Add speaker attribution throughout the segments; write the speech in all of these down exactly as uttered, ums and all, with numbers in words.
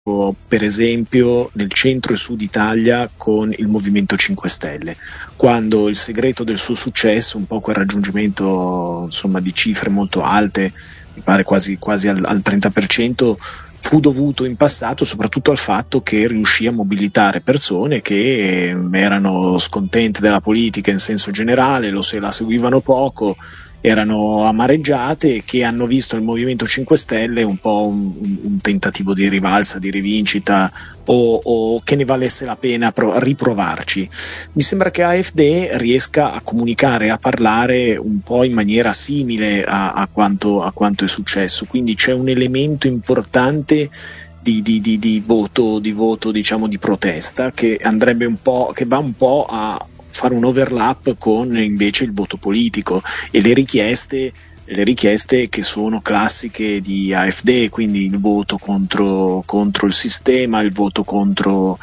Speaker 1: per esempio nel centro e sud Italia con il Movimento cinque Stelle, quando il segreto del suo successo, un po' quel raggiungimento insomma di cifre molto alte, mi pare quasi, quasi al, al trenta per cento, fu dovuto in passato soprattutto al fatto che riuscì a mobilitare persone che erano scontente della politica in senso generale, lo se la seguivano poco, erano amareggiate e che hanno visto il Movimento cinque Stelle un po' un, un tentativo di rivalsa, di rivincita o, o che ne valesse la pena pro- riprovarci. Mi sembra che A F D riesca a comunicare, a parlare un po' in maniera simile a, a, quanto, a quanto è successo, quindi c'è un elemento importante Di, di, di, di voto, di voto diciamo di protesta che andrebbe un po', che va un po' a fare un overlap con invece il voto politico e le richieste le richieste che sono classiche di A F D, quindi il voto contro, contro il sistema, il voto contro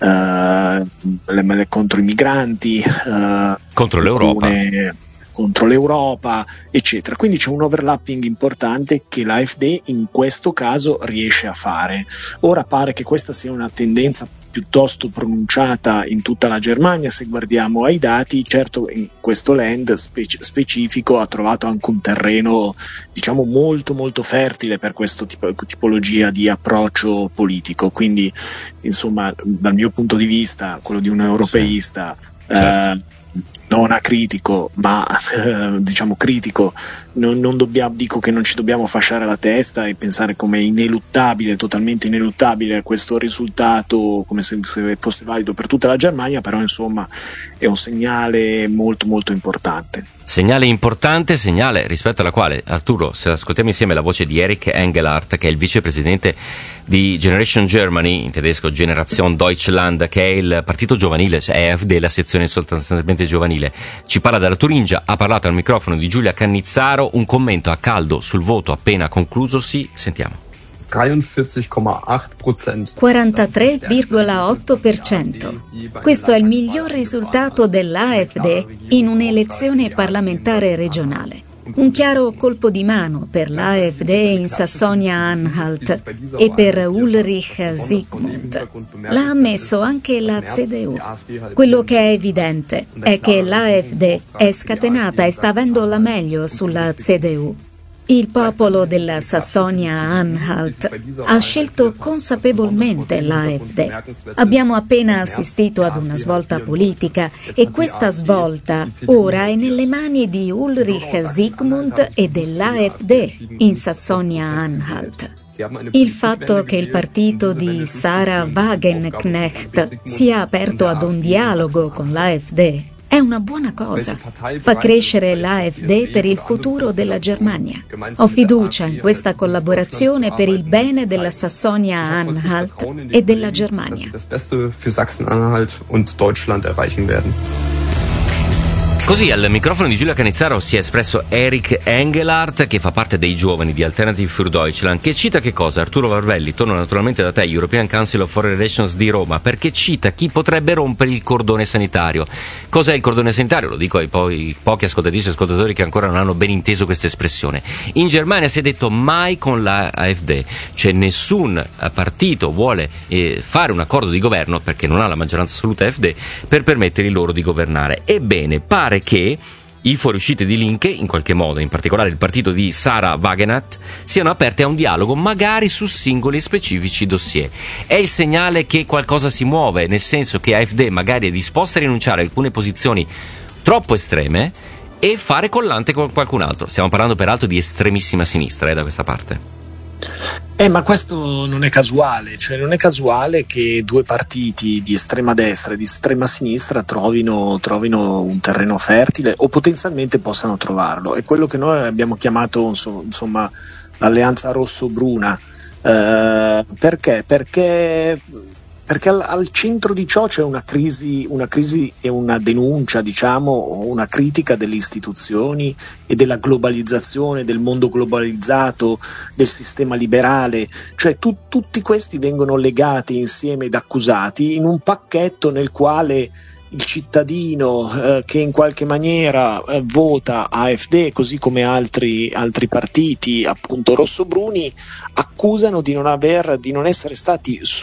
Speaker 1: uh, le, contro i migranti, uh,
Speaker 2: contro l'Europa.
Speaker 1: Alcune, contro l'Europa, eccetera. Quindi c'è un overlapping importante che l'A F D in questo caso riesce a fare. Ora pare che questa sia una tendenza piuttosto pronunciata in tutta la Germania, se guardiamo ai dati. Certo, in questo land spec- specifico ha trovato anche un terreno, diciamo, molto molto fertile per questa tipo- tipologia di approccio politico, quindi insomma dal mio punto di vista, quello di un europeista, sì, certo. eh, non acritico ma eh, diciamo critico, non, non dobbiamo, dico che non ci dobbiamo fasciare la testa e pensare come ineluttabile, totalmente ineluttabile questo risultato, come se, se fosse valido per tutta la Germania, però insomma è un segnale molto molto importante.
Speaker 2: Segnale importante, segnale rispetto alla quale, Arturo, se ascoltiamo insieme la voce di Eric Engelhardt, che è il vicepresidente di Generation Germany, in tedesco Generation Deutschland, che è il partito giovanile, cioè A F D, la sezione sostanzialmente giovanile, ci parla dalla Turingia, ha parlato al microfono di Giulia Cannizzaro, un commento a caldo sul voto appena conclusosi, sentiamo.
Speaker 3: quarantatré virgola otto per cento. Questo è il miglior risultato dell'A F D in un'elezione parlamentare regionale. Un chiaro colpo di mano per l'A F D in Sassonia-Anhalt e per Ulrich Zygmunt. L'ha ammesso anche la C D U. Quello che è evidente è che l'A F D è scatenata e sta avendo la meglio sulla C D U. Il popolo della Sassonia-Anhalt ha scelto consapevolmente l'A F D. Abbiamo appena assistito ad una svolta politica e questa svolta ora è nelle mani di Ulrich Zygmunt e dell'A F D in Sassonia-Anhalt. Il fatto che il partito di Sarah Wagenknecht sia aperto ad un dialogo con l'A F D è una buona cosa. Fa crescere l'A F D per il futuro della Germania. Ho fiducia in questa collaborazione per il bene della Sassonia-Anhalt e della Germania.
Speaker 2: Così al microfono di Giulia Cannizzaro si è espresso Eric Engelhardt, che fa parte dei giovani di Alternative für Deutschland, che cita che cosa? Arturo Varvelli, torno naturalmente da te, European Council of Foreign Relations di Roma, perché cita chi potrebbe rompere il cordone sanitario. Cos'è il cordone sanitario? Lo dico ai poi, pochi ascoltatrici e ascoltatori che ancora non hanno ben inteso questa espressione. In Germania si è detto mai con la A F D, cioè nessun partito vuole eh, fare un accordo di governo, perché non ha la maggioranza assoluta A F D, per permettere loro di governare. Ebbene, pare che i fuoriuscite di Linke, in qualche modo, in particolare il partito di Sarah Wagenknecht, siano aperte a un dialogo magari su singoli e specifici dossier. È il segnale che qualcosa si muove, nel senso che A F D magari è disposta a rinunciare a alcune posizioni troppo estreme e fare collante con qualcun altro. Stiamo parlando peraltro di estremissima sinistra eh, da questa parte.
Speaker 1: Eh, ma questo non è casuale, cioè non è casuale che due partiti di estrema destra e di estrema sinistra trovino, trovino un terreno fertile o potenzialmente possano trovarlo. È quello che noi abbiamo chiamato insomma l'alleanza rosso-bruna. Eh, perché? Perché perché al, al centro di ciò c'è una crisi, una crisi e una denuncia, diciamo, una critica delle istituzioni e della globalizzazione, del mondo globalizzato, del sistema liberale, cioè tu, tutti questi vengono legati insieme ed accusati in un pacchetto nel quale il cittadino eh, che in qualche maniera eh, vota A F D, così come altri, altri partiti appunto rossobruni, accusano di non aver di non essere stati